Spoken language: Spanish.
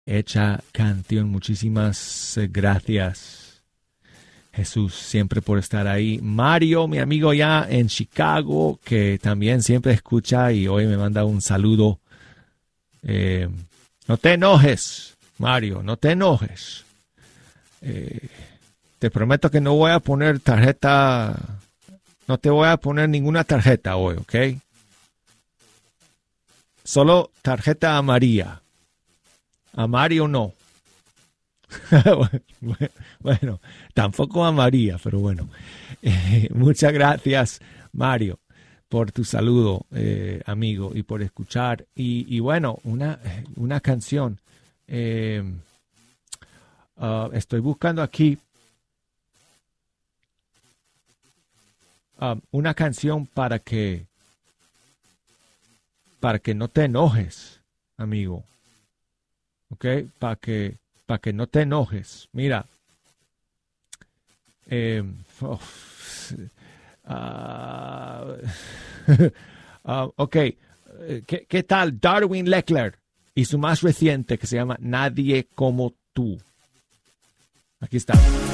hecha canción. Muchísimas gracias, Jesús, siempre por estar ahí. Mario, mi amigo ya en Chicago, que también siempre escucha y hoy me manda un saludo. No te enojes, Mario, no te enojes. Te prometo que no voy a poner tarjeta, no te voy a poner ninguna tarjeta hoy, ¿ok? Solo tarjeta a María. A Mario no. Bueno, tampoco a María, pero bueno. Muchas gracias, Mario, por tu saludo, amigo, y por escuchar. Y bueno, una canción. Eh, Estoy buscando aquí una canción para que no te enojes, amigo. ¿Ok? Para que no te enojes. Mira. Eh, oh, ah, ok. ¿Qué tal Darwin Leckler y su más reciente que se llama Nadie como tú? Aquí está.